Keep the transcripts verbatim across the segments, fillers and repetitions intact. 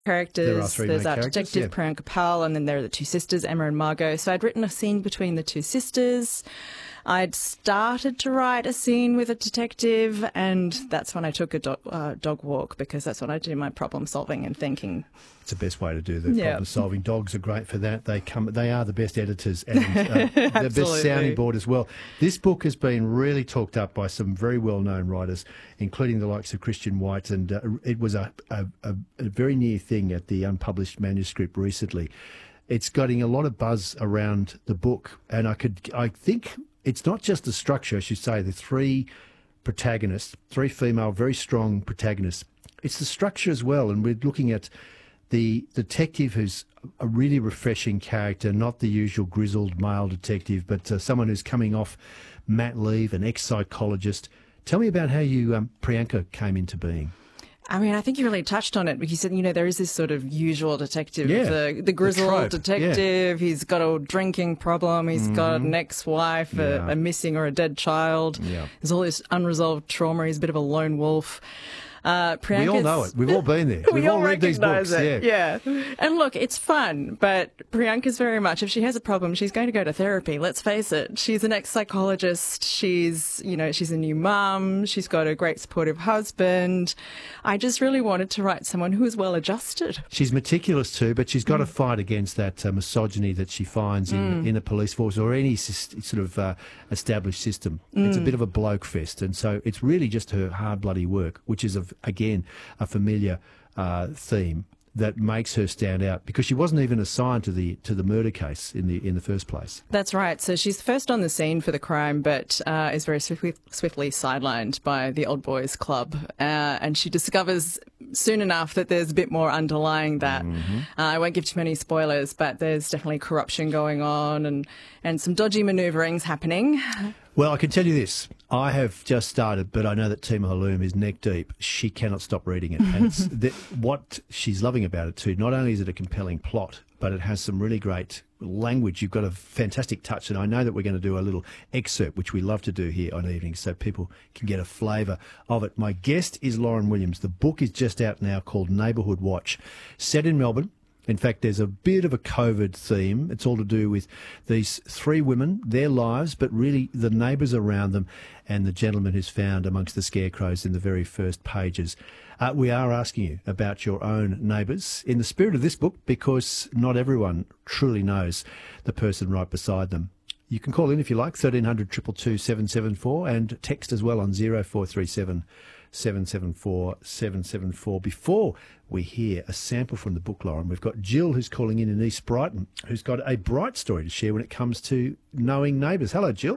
characters. There are three There's main our characters, detective, yeah. Priyanka Pal, and then there are the two sisters, Emma and Margot. So I'd written a scene between the two sisters. I'd started to write a scene with a detective, and that's when I took a dog, uh, dog walk, because that's when I do my problem solving and thinking. It's the best way to do the Yeah. problem solving. Dogs are great for that. They come. They are the best editors and uh, the best sounding board as well. This book has been really talked up by some very well-known writers, including the likes of Christian White, and uh, it was a, a, a, a very near thing at the unpublished manuscript recently. It's getting a lot of buzz around the book, and I could, I think. It's not just the structure, I should say, the three protagonists, three female, very strong protagonists. It's the structure as well, and we're looking at the detective who's a really refreshing character, not the usual grizzled male detective, but uh, someone who's coming off mat leave, an ex-psychologist. Tell me about how you, um, Priyanka, came into being. I mean, I think you really touched on it, because you said, you know, there is this sort of usual detective, Yeah, the, the grizzled the trope, detective. He's got a drinking problem. He's mm-hmm. got an ex-wife, Yeah. a, a missing or a dead child. Yeah. There's all this unresolved trauma. He's a bit of a lone wolf. Uh, we all know it. We've all been there. we We've all, all read these books. It. Yeah. yeah. And look, it's fun, but Priyanka's very much, if she has a problem, she's going to go to therapy. Let's face it. She's an ex-psychologist. She's, you know, she's a new mum. She's got a great supportive husband. I just really wanted to write someone who is well adjusted. She's meticulous too, but she's got to fight against that uh, misogyny that she finds in, mm. in a police force or any syst- sort of uh, established system. Mm. It's a bit of a bloke fest, and so it's really just her hard bloody work, which is, a, again, a familiar uh, theme that makes her stand out, because she wasn't even assigned to the to the murder case in the in the first place. That's right. So she's first on the scene for the crime, but uh, is very swiftly, swiftly sidelined by the Old Boys Club, uh, and she discovers soon enough that there's a bit more underlying that. Mm-hmm. Uh, I won't give too many spoilers, but there's definitely corruption going on and and some dodgy manoeuvrings happening. Well, I can tell you this. I have just started, but I know that Tima Halloum is neck deep. She cannot stop reading it. And it's the, what she's loving about it too, not only is it a compelling plot, but it has some really great language. You've got a fantastic touch, and I know that we're going to do a little excerpt, which we love to do here on Evenings, so people can get a flavour of it. My guest is Lauren Williams. The book is just out now, called Neighbourhood Watch, set in Melbourne. In fact, there's a bit of a COVID theme. It's all to do with these three women, their lives, but really the neighbours around them, and the gentleman who's found amongst the scarecrows in the very first pages. Uh, we are asking you about your own neighbours in the spirit of this book, because not everyone truly knows the person right beside them. You can call in if you like, thirteen hundred, two two two, seven seven four, and text as well on zero four three seven, seven seven four, seven seven four. Before we hear a sample from the book, Lauren, we've got Jill, who's calling in in East Brighton, who's got a bright story to share when it comes to knowing neighbours. Hello, Jill.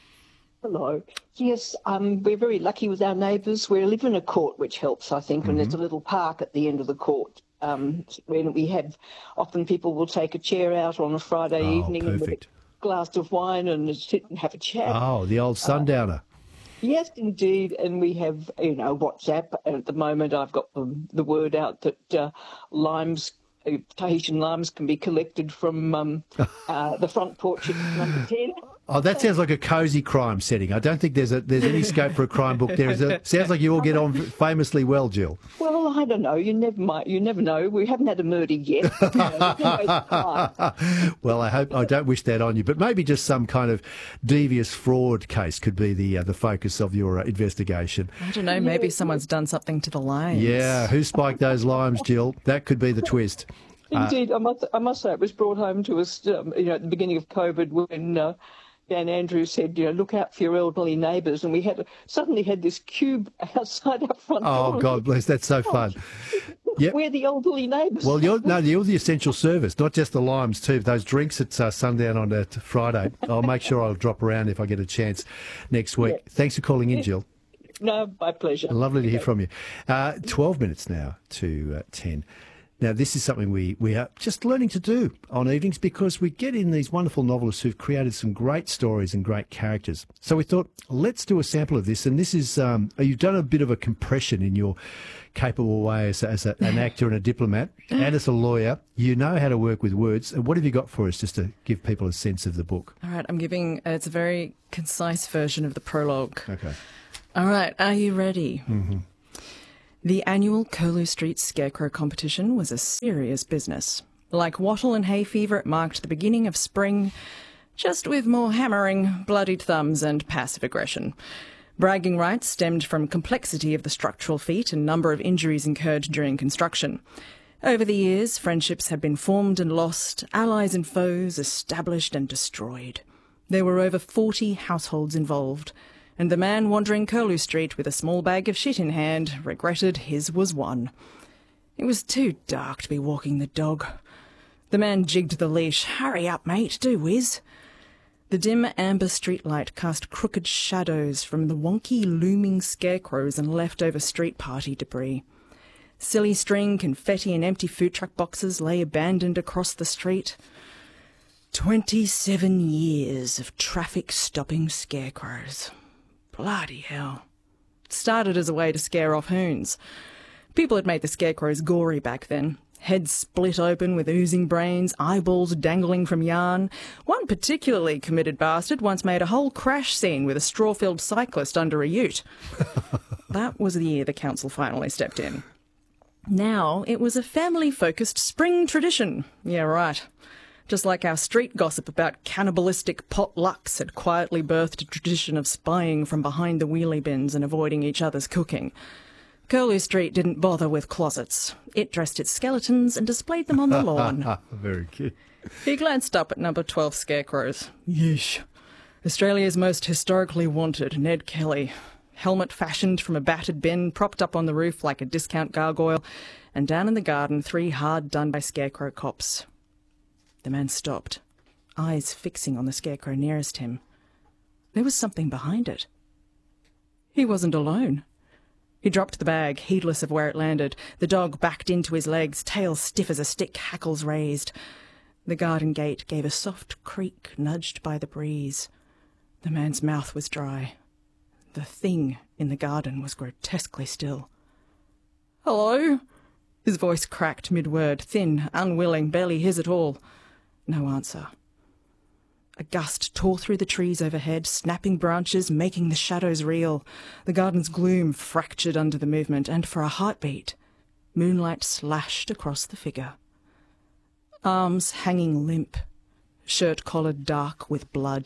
Hello. Yes, um, we're very lucky with our neighbours. We live in a court, which helps, I think, mm-hmm. and there's a little park at the end of the court. Um, when we have, often people will take a chair out on a Friday oh, evening perfect. and with a glass of wine and sit and have a chat. Oh, the old sundowner. Uh, Yes, indeed, and we have, you know, WhatsApp, and at the moment I've got the, the word out that uh, limes, uh, Tahitian limes can be collected from um, uh, the front porch at number ten. Oh, that sounds like a cosy crime setting. I don't think there's a there's any scope for a crime book there. Is a, sounds like you all get on famously well, Jill. Well, I don't know. You never might. You never know. We haven't had a murder yet. But, you know, well, I hope I don't wish that on you, but maybe just some kind of devious fraud case could be the uh, the focus of your uh, investigation. I don't know. Maybe someone's done something to the limes. Yeah, who spiked those limes, Jill? That could be the twist. Indeed, uh, I must I must say it was brought home to us, um, you know, at the beginning of COVID when. Uh, Dan Andrews said, you know, look out for your elderly neighbours, and we had suddenly had this cube outside our front door. Oh, God bless, that's so fun. Yep. We're the elderly neighbours. Well, you're, no, you're the essential service, not just the limes too. Those drinks at uh, sundown on uh, Friday. I'll make sure I'll drop around if I get a chance next week. Yep. Thanks for calling in, Jill. No, my pleasure. Lovely to hear from you. Uh, twelve minutes now to uh, ten. Now, this is something we, we are just learning to do on Evenings, because we get in these wonderful novelists who've created some great stories and great characters. So we thought, let's do a sample of this. And this is, um, you've done a bit of a compression in your capable way as, as a, an actor and a diplomat and as a lawyer. You know how to work with words. What have you got for us, just to give people a sense of the book? All right, I'm giving, uh, it's a very concise version of the prologue. Okay. All right, are you ready? Mm-hmm. The annual Curlew Street Scarecrow competition was a serious business. Like wattle and hay fever, it marked the beginning of spring, just with more hammering, bloodied thumbs and passive aggression. Bragging rights stemmed from complexity of the structural feat and number of injuries incurred during construction. Over the years, friendships had been formed and lost, allies and foes established and destroyed. There were over forty households involved, and the man wandering Curlew Street with a small bag of shit in hand regretted his was one. It was too dark to be walking the dog. The man jigged the leash. "Hurry up, mate, do whiz." The dim amber streetlight cast crooked shadows from the wonky looming scarecrows and leftover street party debris. Silly string, confetti and empty food truck boxes lay abandoned across the street. Twenty-seven years of traffic-stopping scarecrows. Bloody hell. It started as a way to scare off hoons. People had made the scarecrows gory back then. Heads split open with oozing brains, eyeballs dangling from yarn. One particularly committed bastard once made a whole crash scene with a straw-filled cyclist under a ute. That was the year the council finally stepped in. Now it was a family-focused spring tradition. Yeah, right. Just like our street gossip about cannibalistic potlucks had quietly birthed a tradition of spying from behind the wheelie bins and avoiding each other's cooking. Curlew Street didn't bother with closets. It dressed its skeletons and displayed them on the lawn. Very cute. He glanced up at number twelve scarecrows. Yeesh. Australia's most historically wanted, Ned Kelly. Helmet fashioned from a battered bin, propped up on the roof like a discount gargoyle, and down in the garden, three hard done by scarecrow cops. The man stopped, eyes fixing on the scarecrow nearest him. There was something behind it. He wasn't alone. He dropped the bag, heedless of where it landed. The dog backed into his legs, tail stiff as a stick, hackles raised. The garden gate gave a soft creak, nudged by the breeze. The man's mouth was dry. The thing in the garden was grotesquely still. "Hello?" His voice cracked mid-word, thin, unwilling, barely his at all. No answer. A gust tore through the trees overhead, snapping branches, making the shadows reel. The garden's gloom fractured under the movement, and for a heartbeat, moonlight slashed across the figure. Arms hanging limp, shirt collared dark with blood.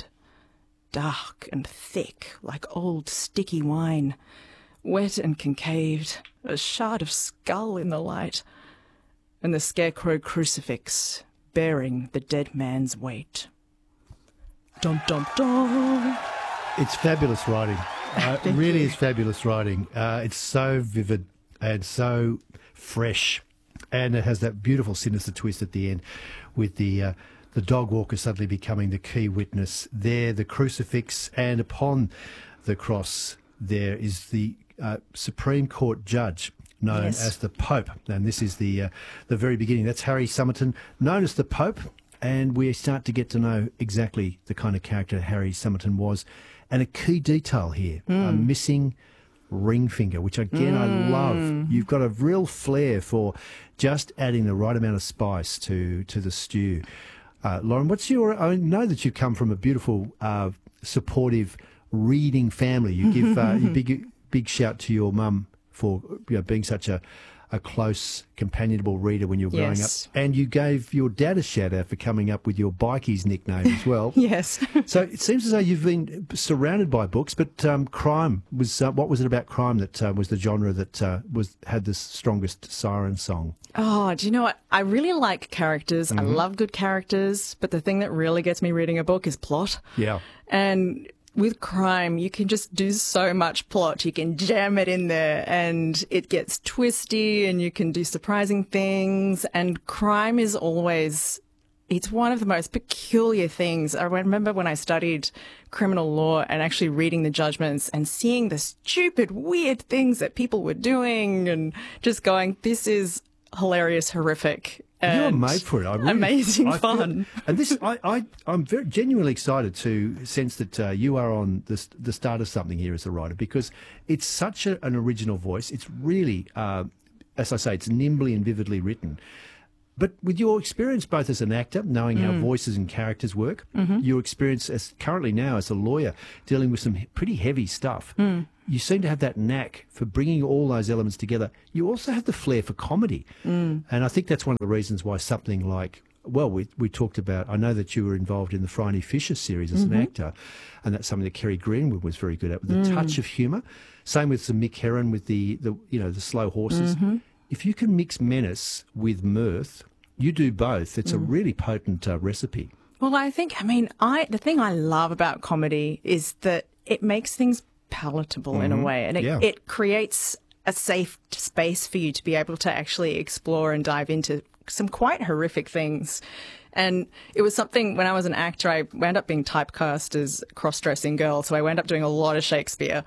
Dark and thick, like old sticky wine. Wet and concaved, a shard of skull in the light. And the scarecrow crucifix, bearing the dead man's weight. Dum dum dum. It's fabulous writing. Uh, it really is fabulous writing. Uh, it's so vivid and so fresh, and it has that beautiful sinister twist at the end, with the uh, the dog walker suddenly becoming the key witness. There, the crucifix, and upon the cross, there is the uh, Supreme Court judge, known yes. as the Pope, and this is the uh, the very beginning. That's Harry Somerton, known as the Pope. And we start to get to know exactly the kind of character Harry Somerton was. And a key detail here, mm. a missing ring finger, which again mm. I love. You've got a real flair for just adding the right amount of spice to, to the stew. Uh, Lauren, what's your... I know that you come from a beautiful, uh, supportive, reading family. You give uh, a big, big shout to your mum for you know, being such a... a close, companionable reader when you were growing yes. up. And you gave your dad a shout-out for coming up with your Bikies nickname as well. Yes. So it seems as though you've been surrounded by books, but um, crime was... Uh, what was it about crime that uh, was the genre that uh, was had the strongest siren song? Oh, do you know what? I really like characters. Mm-hmm. I love good characters, but the thing that really gets me reading a book is plot. Yeah. And... with crime, you can just do so much plot. You can jam it in there and it gets twisty and you can do surprising things. And crime is always, it's one of the most peculiar things. I remember when I studied criminal law and actually reading the judgments and seeing the stupid, weird things that people were doing and just going, this is hilarious, horrific. You're made for it. I really, amazing I fun. Feel, and this, I, I, I'm very genuinely excited to sense that uh, you are on the, the start of something here as a writer, because it's such a, an original voice. It's really, uh, as I say, it's nimbly and vividly written. But with your experience both as an actor, knowing how Mm. voices and characters work, Mm-hmm. your experience as currently now as a lawyer dealing with some he- pretty heavy stuff, Mm. you seem to have that knack for bringing all those elements together. You also have the flair for comedy. Mm. And I think that's one of the reasons why something like, well, we we talked about, I know that you were involved in the Phryne Fisher series as Mm-hmm. an actor, and that's something that Kerry Greenwood was very good at, with a Mm. touch of humour. Same with the Mick Herron with the, the you know, the slow horses. Mm-hmm. If you can mix menace with mirth, you do both. It's a Mm. really potent uh, recipe. Well, I think, I mean, I the thing I love about comedy is that it makes things palatable in a way, and it, Yeah. it creates a safe space for you to be able to actually explore and dive into some quite horrific things. And it was something, when I was an actor, I wound up being typecast as a cross-dressing girl, so I wound up doing a lot of Shakespeare.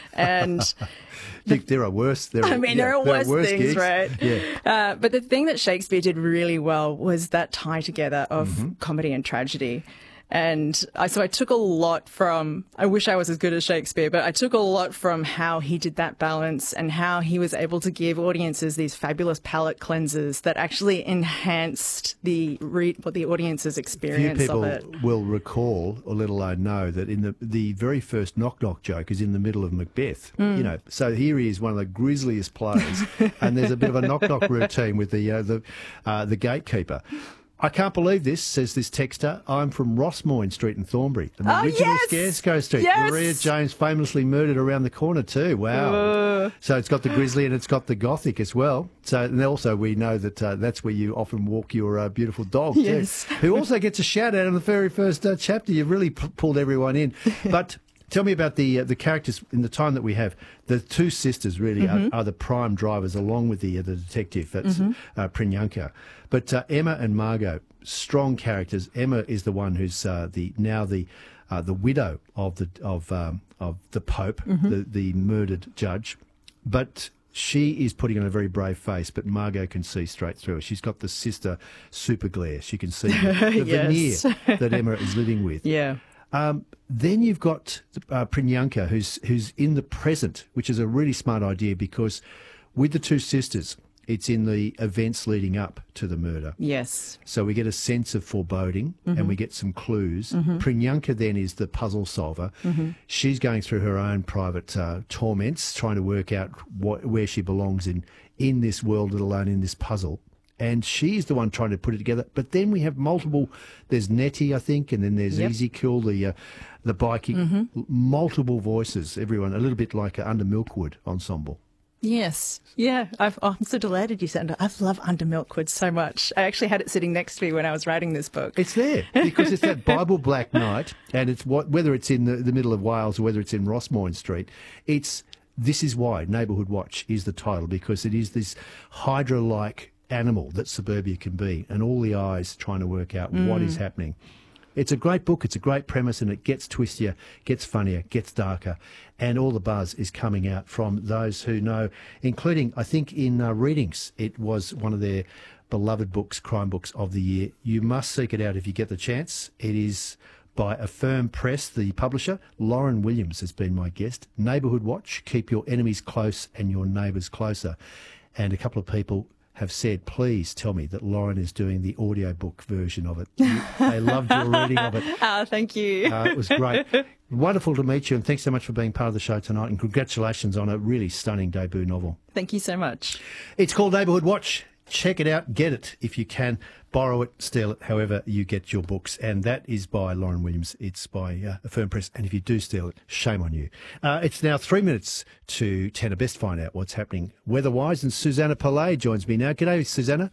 And Think there are worse. There are, I mean, yeah, there are worse, things, gigs. right? Yeah. Uh, but the thing that Shakespeare did really well was that tie together of Mm-hmm. comedy and tragedy. And I, so I took a lot from, I wish I was as good as Shakespeare, but I took a lot from how he did that balance and how he was able to give audiences these fabulous palate cleansers that actually enhanced the re- what the audience's Few experience people of it. will recall, or let alone know, that in the the very first knock knock joke is in the middle of Macbeth. Hmm. You know, so here he is, one of the grisliest plays, and there's a bit of a knock knock routine with the uh, the uh, the gatekeeper. I can't believe this, says this texter. I'm from Rossmoyne Street in Thornbury. The Oh, original yes! Scarecrow Street. Yes! Maria James famously murdered around the corner too. Wow. Uh. So it's got the grisly and it's got the gothic as well. So and also we know that uh, that's where you often walk your uh, beautiful dog too, Yes. who also gets a shout out in the very first uh, chapter. You've really p- pulled everyone in. But tell me about the uh, the characters in the time that we have. The two sisters really Mm-hmm. are, are the prime drivers, along with the uh, the detective. That's Mm-hmm. uh, Prinyanka. But uh, Emma and Margot, strong characters. Emma is the one who's uh, the now the uh, the widow of the of um, of the Pope, Mm-hmm. the the murdered judge. But she is putting on a very brave face, but Margot can see straight through her. She's got the sister super glare. She can see the, the Yes. veneer that Emma is living with. Yeah. Um, then you've got uh, Prinyanka, who's who's in the present, which is a really smart idea because with the two sisters, it's in the events leading up to the murder. Yes. So we get a sense of foreboding and we get some clues. Prinyanka then is the puzzle solver. She's going through her own private uh, torments, trying to work out what, where she belongs in, in this world, let alone in this puzzle. And she's the one trying to put it together. But then we have multiple, there's Nettie, I think, and then there's Yep. Ezekiel, the uh, the biking, multiple voices, everyone, a little bit like an Under Milkwood ensemble. Yes. Yeah. I've, oh, I'm so delighted you said it. I've loved Under Milkwood so much. I actually had it sitting next to me when I was writing this book. It's there because it's that Bible Black Night, and it's what whether it's in the, the middle of Wales or whether it's in Rossmoyne Street, it's this is why Neighbourhood Watch is the title, because it is this Hydra-like animal that suburbia can be, and all the eyes trying to work out what is happening. It's a great book, it's a great premise, and it gets twistier, gets funnier, gets darker, and all the buzz is coming out from those who know, including, I think, in uh, readings, it was one of their beloved books, crime books of the year. You must seek it out if you get the chance. It is by Affirm Press, the publisher. Lauren Williams has been my guest. Neighbourhood Watch, keep your enemies close and your neighbours closer. And a couple of people have said, please tell me that Lauren is doing the audiobook version of it. You- They loved your reading of it. Oh, thank you. Uh, it was great. Wonderful to meet you, and thanks so much for being part of the show tonight, and congratulations on a really stunning debut novel. Thank you so much. It's called Neighbourhood Watch. Check it out, get it if you can. Borrow it, steal it, however you get your books. And that is by Lauren Williams. It's by uh, Affirm Press. And if you do steal it, shame on you. Uh, it's now three minutes to ten. I best find out what's happening weather-wise. And Susanna Pillay joins me now. G'day, Susanna.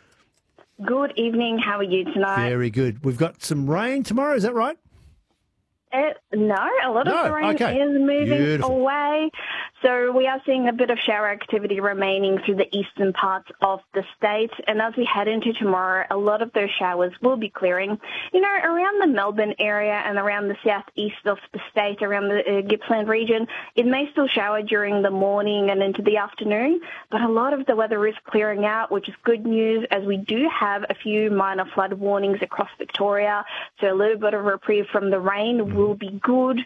Good evening. How are you tonight? Very good. We've got some rain tomorrow, is that right? Uh, no, a lot No, of the rain okay. is moving Beautiful. away. So we are seeing a bit of shower activity remaining through the eastern parts of the state. And as we head into tomorrow, a lot of those showers will be clearing. You know, around the Melbourne area and around the southeast of the state, around the uh, Gippsland region, it may still shower during the morning and into the afternoon. But a lot of the weather is clearing out, which is good news, as we do have a few minor flood warnings across Victoria. So a little bit of reprieve from the rain will be good.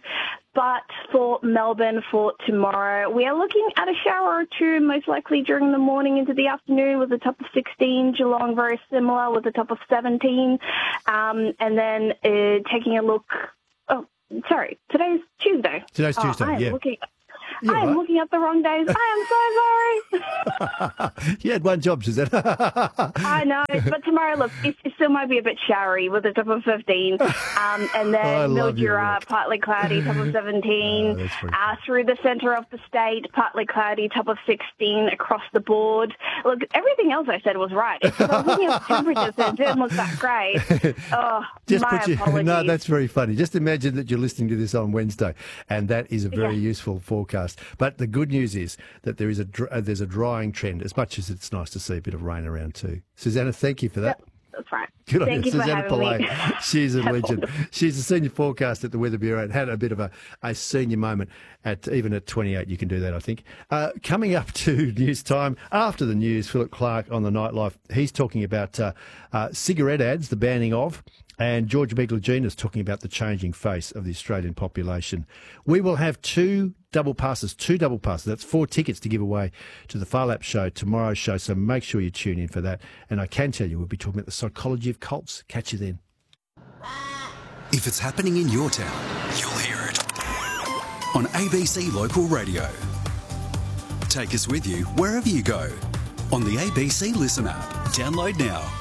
But for Melbourne for tomorrow, we are looking at a shower or two, most likely during the morning into the afternoon with a top of sixteen. Geelong very similar with a top of seventeen. Um, and then uh, taking a look, oh, sorry, today's Tuesday. Today's oh, Tuesday, I am yeah. Looking, You're I am right. looking at the wrong days. I am so sorry. You had one job, Suzanne. I know, but tomorrow, look, it, it still might be a bit showery with a top of fifteen. Um, and I then love your Mildura, work. partly cloudy, top of seventeen. Oh, that's very uh, through the centre of the state, partly cloudy, top of sixteen across the board. Look, everything else I said was right. It's just I was looking at temperatures and it didn't look that great. Oh, Just my put you, apologies. no, that's very funny. Just imagine that you're listening to this on Wednesday, and that is a very Yeah. useful forecast. But the good news is that there is a dr- uh, there's a drying trend. As much as it's nice to see a bit of rain around too. Susanna, thank you for that. That's right. Good on Thank you, you for Susanna having me. Pillay. She's a legend. She's a senior forecaster at the Weather Bureau and had a bit of a, a senior moment at even at twenty-eight. You can do that, I think. Uh, coming up to news time after the news, Philip Clark on the Nightlife. He's talking about uh, uh, cigarette ads, the banning of. And George Miglagina is talking about the changing face of the Australian population. We will have two double passes, two double passes. That's four tickets to give away to the Phar Lap show, tomorrow's show. So make sure you tune in for that. And I can tell you, we'll be talking about the psychology of cults. Catch you then. If it's happening in your town, you'll hear it on A B C Local Radio. Take us with you wherever you go on the A B C Listen app. Download now.